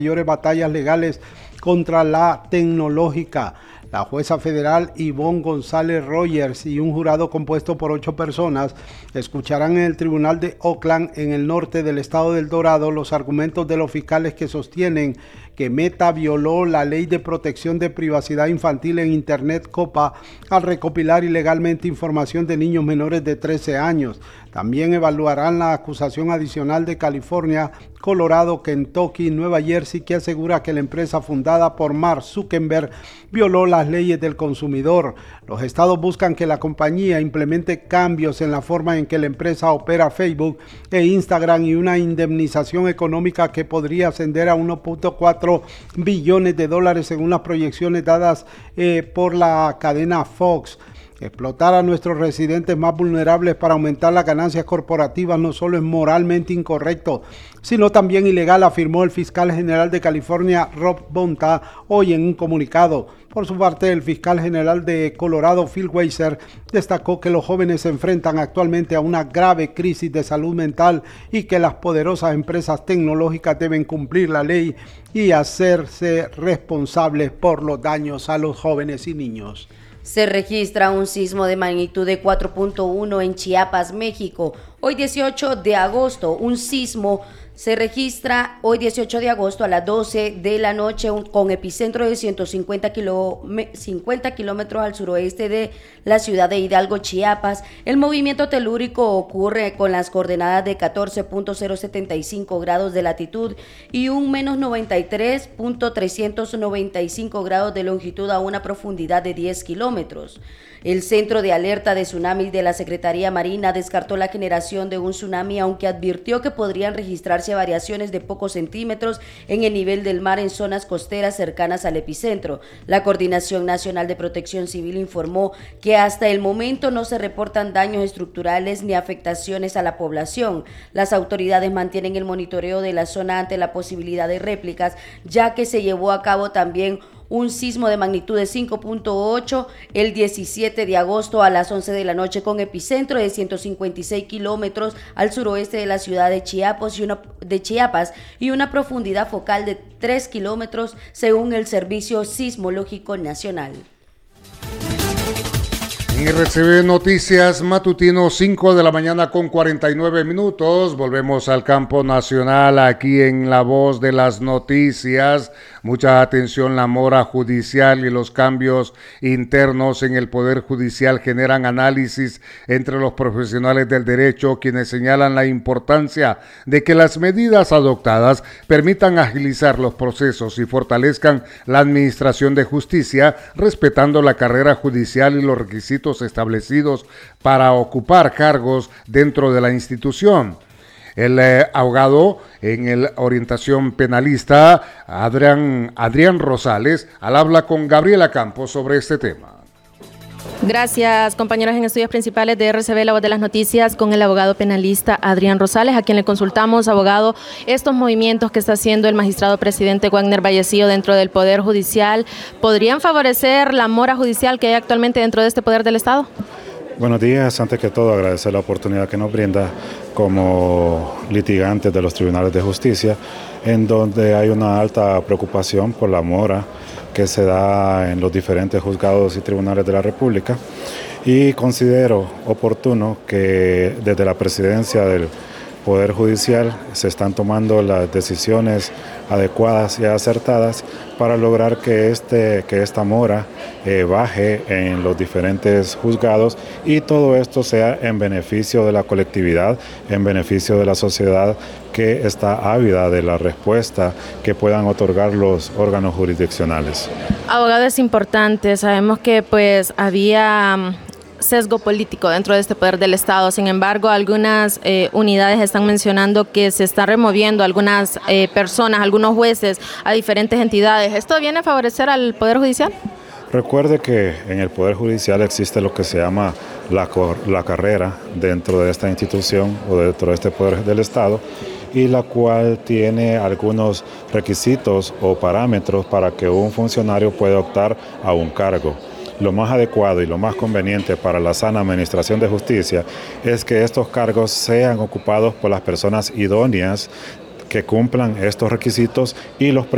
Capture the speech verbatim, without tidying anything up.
mayores batallas legales contra la tecnológica. La jueza federal Ivonne González Rogers y un jurado compuesto por ocho personas escucharán en el tribunal de Oakland, en el norte del estado del Dorado, los argumentos de los fiscales que sostienen que Meta violó la ley de protección de privacidad infantil en Internet COPPA al recopilar ilegalmente información de niños menores de trece años. También evaluarán la acusación adicional de California, Colorado, Kentucky y Nueva Jersey, que asegura que la empresa fundada por Mark Zuckerberg violó las leyes del consumidor. Los estados buscan que la compañía implemente cambios en la forma en que la empresa opera Facebook e Instagram y una indemnización económica que podría ascender a uno punto cuatro billones de dólares según las proyecciones dadas eh, por la cadena Fox. Explotar a nuestros residentes más vulnerables para aumentar las ganancias corporativas no solo es moralmente incorrecto, sino también ilegal, afirmó el fiscal general de California, Rob Bonta, hoy en un comunicado. Por su parte, el fiscal general de Colorado, Phil Weiser, destacó que los jóvenes se enfrentan actualmente a una grave crisis de salud mental y que las poderosas empresas tecnológicas deben cumplir la ley y hacerse responsables por los daños a los jóvenes y niños. Se registra un sismo de magnitud de cuatro punto uno en Chiapas, México. Hoy dieciocho de agosto, un sismo se registra hoy dieciocho de agosto a las doce de la noche un, con epicentro de ciento cincuenta kilómetros al suroeste de la ciudad de Hidalgo, Chiapas. El movimiento telúrico ocurre con las coordenadas de catorce punto cero setenta y cinco grados de latitud y un menos noventa y tres punto trescientos noventa y cinco grados de longitud a una profundidad de diez kilómetros. El Centro de Alerta de Tsunamis de la Secretaría Marina descartó la generación de un tsunami, aunque advirtió que podrían registrarse variaciones de pocos centímetros en el nivel del mar en zonas costeras cercanas al epicentro. La Coordinación Nacional de Protección Civil informó que hasta el momento no se reportan daños estructurales ni afectaciones a la población. Las autoridades mantienen el monitoreo de la zona ante la posibilidad de réplicas, ya que se llevó a cabo también un sismo de magnitud de cinco punto ocho el diecisiete de agosto a las once de la noche con epicentro de ciento cincuenta y seis kilómetros al suroeste de la ciudad de Chiapas y una, de Chiapas y una profundidad focal de tres kilómetros según el Servicio Sismológico Nacional. En R C B Noticias Matutino, cinco de la mañana con cuarenta y nueve minutos. Volvemos al campo nacional aquí en La Voz de las Noticias. Mucha atención, la mora judicial y los cambios internos en el Poder Judicial generan análisis entre los profesionales del derecho, quienes señalan la importancia de que las medidas adoptadas permitan agilizar los procesos y fortalezcan la administración de justicia, respetando la carrera judicial y los requisitos establecidos para ocupar cargos dentro de la institución. El eh, abogado en el orientación penalista, Adrián, Adrián Rosales, al habla con Gabriela Campos sobre este tema. Gracias, compañeros en estudios principales de R C B, La Voz de las Noticias, con el abogado penalista Adrián Rosales, a quien le consultamos, abogado, estos movimientos que está haciendo el magistrado presidente Wagner Vallecillo dentro del Poder Judicial, ¿podrían favorecer la mora judicial que hay actualmente dentro de este poder del Estado? Buenos días, antes que todo agradecer la oportunidad que nos brinda como litigantes de los tribunales de justicia, en donde hay una alta preocupación por la mora que se da en los diferentes juzgados y tribunales de la República, y considero oportuno que desde la presidencia del Poder Judicial se están tomando las decisiones adecuadas y acertadas para lograr que, este, que esta mora eh, baje en los diferentes juzgados, y todo esto sea en beneficio de la colectividad, en beneficio de la sociedad que está ávida de la respuesta que puedan otorgar los órganos jurisdiccionales. Abogado, es importante, sabemos que pues había sesgo político dentro de este poder del Estado. Sin embargo, algunas eh, unidades están mencionando que se están removiendo algunas eh, personas, algunos jueces a diferentes entidades. ¿Esto viene a favorecer al Poder Judicial? Recuerde que en el Poder Judicial existe lo que se llama la, la carrera dentro de esta institución o dentro de este poder del Estado, y la cual tiene algunos requisitos o parámetros para que un funcionario pueda optar a un cargo. Lo más adecuado y lo más conveniente para la sana administración de justicia es que estos cargos sean ocupados por las personas idóneas que cumplan estos requisitos y los